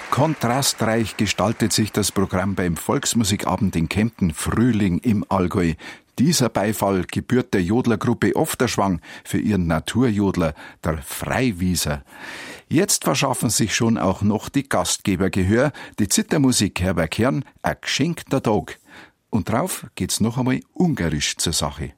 Kontrastreich gestaltet sich das Programm beim Volksmusikabend in Kempten Frühling im Allgäu. Dieser Beifall gebührt der Jodlergruppe Ofterschwang für ihren Naturjodler, der Freiwieser. Jetzt verschaffen sich schon auch noch die Gastgeber Gehör, die Zittermusik Herbert Kern, ein geschenkter Tag. Und drauf geht's noch einmal ungarisch zur Sache.